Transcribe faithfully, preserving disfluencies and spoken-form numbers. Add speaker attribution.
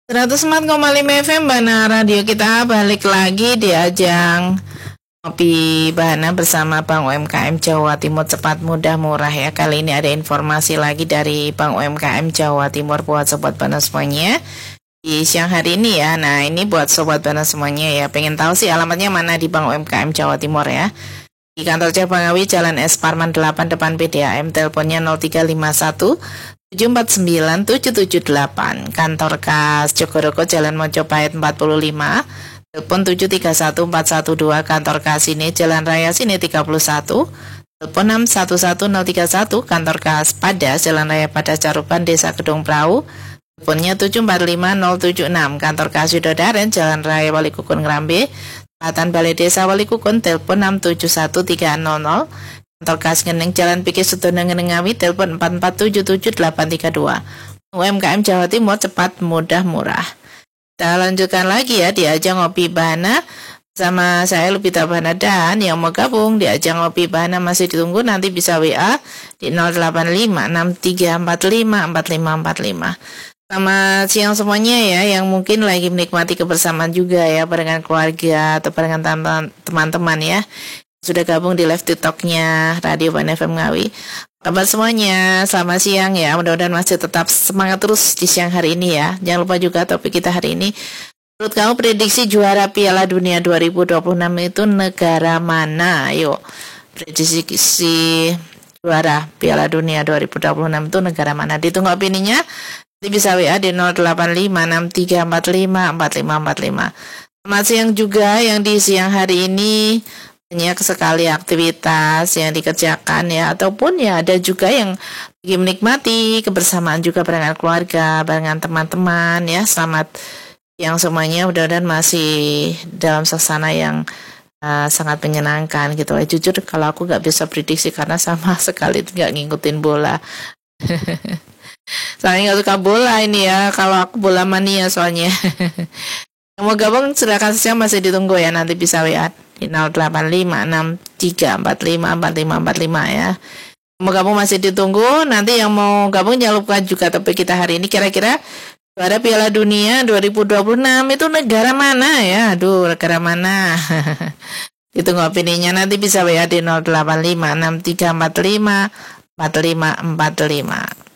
Speaker 1: seratus empat koma lima F M Bahana Radio kita balik lagi di ajang Ngopi Bahana bersama Bank U M K M Jawa Timur cepat mudah murah ya. Kali ini ada informasi lagi dari Bank U M K M Jawa Timur buat sobat Bahana semuanya di siang hari ini ya. Nah ini buat sobat Bahana semuanya ya, pengen tahu sih alamatnya mana di Bank U M K M Jawa Timur ya. Di kantor cabang Ngawi Jalan S Parman delapan depan P D A M, teleponnya nol tiga lima satu tujuh empat sembilan tujuh tujuh delapan. Kantor Kas Jogoroko Jalan Mojopahit empat puluh lima, telepon tujuh tiga satu empat satu dua. Kantor Kas Sini Jalan Raya Sini tiga puluh satu, telepon enam satu satu nol tiga satu. Kantor Kas Padas Jalan Raya Padas Caruban Desa Gedung Perahu, teleponnya tujuh empat lima nol tujuh enam. Kantor Kas Widodaren Jalan Raya Walikukun Ngrambe Selatan Balai Desa Walikukun, telepon enam tujuh satu tiga nol nol. Kantor Kas Ngeneng Jalan Pikir Sutono Ngeneng Ngawi, telepon empat empat tujuh tujuh delapan tiga dua. U M K M Jawa Timur cepat mudah murah. Kita lanjutkan lagi ya di ajang Ngopi Bahana sama saya Lupita Bahana, dan yang mau gabung di ajang Ngopi Bahana masih ditunggu, nanti bisa W A di nol delapan lima enam tiga empat lima empat lima empat lima. Selamat siang semuanya ya, yang mungkin lagi menikmati kebersamaan juga ya barengan keluarga atau barengan teman-teman ya. Sudah gabung di live TikToknya Radio Bahana F M Ngawi. Kabar semuanya, selamat siang ya. Mudah-mudahan masih tetap semangat terus di siang hari ini ya. Jangan lupa juga topik kita hari ini. Menurut kamu prediksi juara Piala Dunia dua ribu dua puluh enam itu negara mana? Ayo, prediksi juara Piala Dunia dua ribu dua puluh enam itu negara mana? Ditunggu opininya. Nanti bisa W A di nol delapan lima enam tiga empat lima empat lima empat lima. Selamat siang juga yang di siang hari ini. Banyak sekali aktivitas yang dikerjakan ya, ataupun ya ada juga yang lagi menikmati kebersamaan juga barengan keluarga, barengan teman-teman ya. Selamat yang semuanya, mudah-mudahan masih dalam suasana yang uh, sangat menyenangkan gitu. Jujur kalau aku gak bisa prediksi karena sama sekali gak ngikutin bola. Soalnya gak suka bola ini ya, kalau aku bola mania soalnya. Yang mau gabung silakan saja, masih ditunggu ya, nanti bisa W A di nol delapan lima enam tiga empat lima empat lima empat lima ya. Mau gabung masih ditunggu. Nanti yang mau gabung jangan lupa juga topik kita hari ini, kira-kira juara Piala Dunia dua ribu dua puluh enam itu negara mana ya? Aduh, negara mana? Ditunggu opininya, nanti bisa W A di nol delapan lima enam tiga empat lima empat lima empat lima.